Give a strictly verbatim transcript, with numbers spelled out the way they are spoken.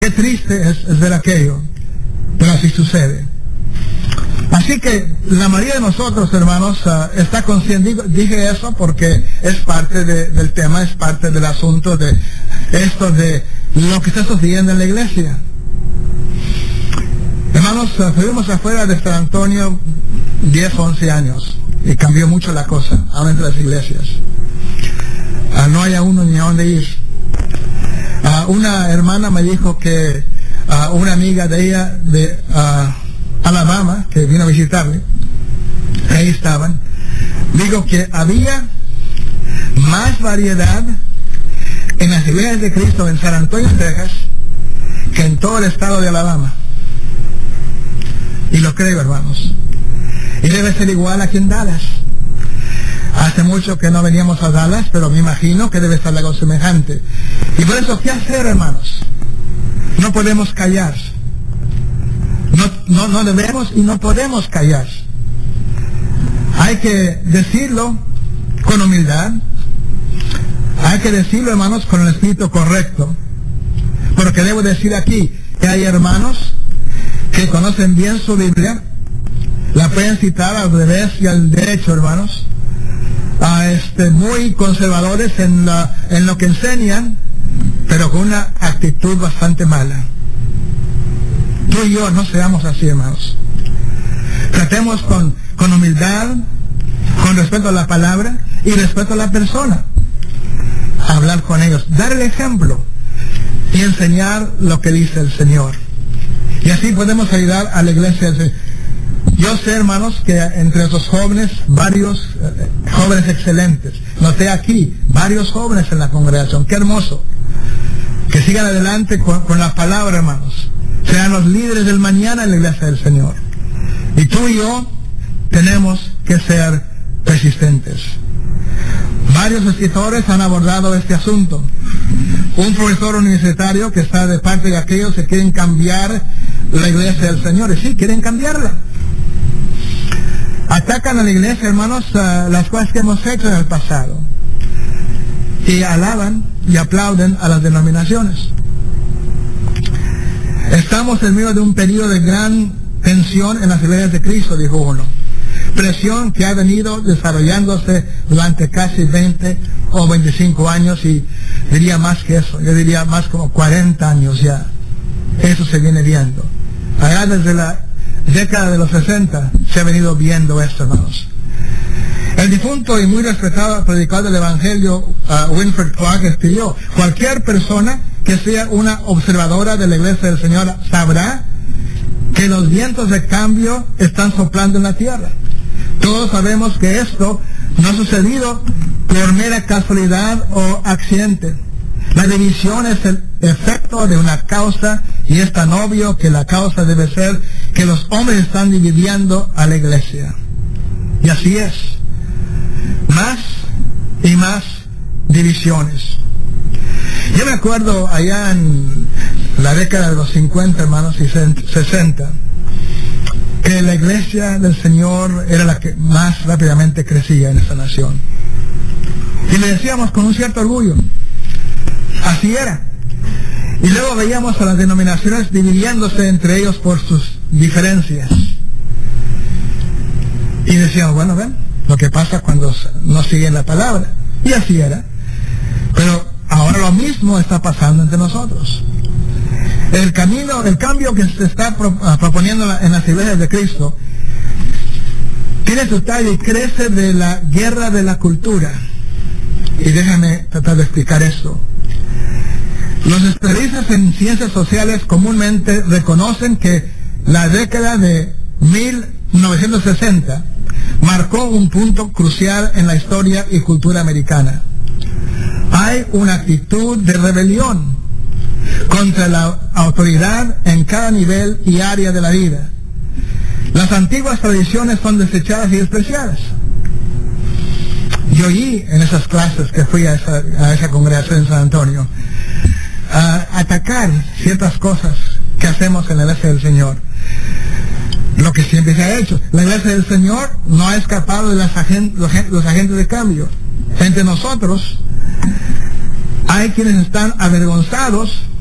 qué triste es, es ver aquello, pero así sucede. Así que la mayoría de nosotros, hermanos, uh, está consciente. Dije eso porque es parte de, del tema, es parte del asunto de esto, de lo que está sucediendo en la iglesia. Hermanos, uh, estuvimos afuera de San Antonio diez, once años y cambió mucho la cosa, aún entre las iglesias. Uh, no hay a uno ni a dónde ir. Uh, una hermana me dijo que uh, una amiga de ella de uh, Alabama, que vino a visitarme, ahí estaban, digo que había más variedad en las iglesias de Cristo en San Antonio, Texas, que en todo el estado de Alabama. Y lo creo, hermanos. Y debe ser igual aquí en Dallas. Hace mucho que no veníamos a Dallas, pero me imagino que debe ser algo semejante. Y por eso, ¿qué hacer, hermanos? No podemos callar. No, no, no debemos y no podemos callar. Hay que decirlo con humildad. Hay que decirlo, hermanos, con el espíritu correcto. Porque debo decir aquí que hay hermanos que conocen bien su Biblia, la pueden citar al revés y al derecho, hermanos, a este, muy conservadores en, la, en lo que enseñan, pero con una actitud bastante mala. Tú y yo no seamos así, hermanos. Tratemos con, con humildad, con respeto a la palabra y respeto a la persona. Hablar con ellos, dar el ejemplo y enseñar lo que dice el Señor. Y así podemos ayudar a la iglesia del Señor. Yo sé, hermanos, que entre esos jóvenes, varios eh, jóvenes excelentes. Noté aquí varios jóvenes en la congregación. ¡Qué hermoso! Que sigan adelante con, con la palabra, hermanos. Sean los líderes del mañana en la iglesia del Señor. Y tú y yo tenemos que ser persistentes. Varios escritores han abordado este asunto. Un profesor universitario que está de parte de aquellos que quieren cambiar la iglesia del Señor. Y sí, quieren cambiarla. Atacan a la iglesia, hermanos, uh, las cosas que hemos hecho en el pasado. Y alaban y aplauden a las denominaciones. Estamos en medio de un periodo de gran tensión en las iglesias de Cristo, dijo uno. Presión que ha venido desarrollándose durante casi veinte o veinticinco años, y diría más que eso, yo diría más como cuarenta años ya. Eso se viene viendo. Allá desde la década de los sesenta se ha venido viendo esto, hermanos. El difunto y muy respetado predicador del Evangelio, uh, Winfred Clark, escribió: cualquier persona que sea una observadora de la iglesia del Señor sabrá que los vientos de cambio están soplando en la tierra. Todos sabemos que esto no ha sucedido por mera casualidad o accidente. La división es el efecto de una causa, y es tan obvio que la causa debe ser que los hombres están dividiendo a la iglesia. Y así es. Más y más divisiones. Yo me acuerdo allá en la década de los cincuenta, hermanos, y sesenta, que la iglesia del Señor era la que más rápidamente crecía en esta nación. Y le decíamos con un cierto orgullo, así era. Y luego veíamos a las denominaciones dividiéndose entre ellos por sus diferencias. Y decíamos, bueno, ven, lo que pasa cuando no siguen la palabra. Y así era. Pero ahora lo mismo está pasando entre nosotros. El camino, el cambio que se está pro, uh, proponiendo en, la, en las iglesias de Cristo tiene su tallo y crece de la guerra de la cultura. Y déjame tratar de explicar esto. Los especialistas en ciencias sociales comúnmente reconocen que la década de mil novecientos sesenta marcó un punto crucial en la historia y cultura americana. Hay una actitud de rebelión contra la autoridad en cada nivel y área de la vida. Las antiguas tradiciones son desechadas y despreciadas. Yo oí en esas clases que fui a esa, a esa congregación en San Antonio, a atacar ciertas cosas que hacemos en la iglesia del Señor. Lo que siempre se ha hecho. La iglesia del Señor no ha escapado de las agen- los, los agentes de cambio. Entre nosotros hay quienes están avergonzados